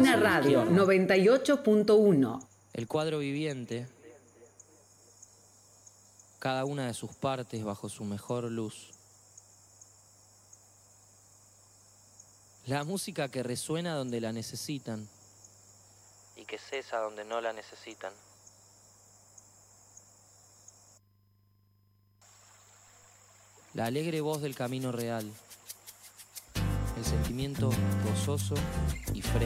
Una Radio 98.1. El cuadro viviente, cada una de sus partes bajo su mejor luz. La música que resuena donde la necesitan y que cesa donde no la necesitan. La alegre voz del camino real, el sentimiento gozoso y fresco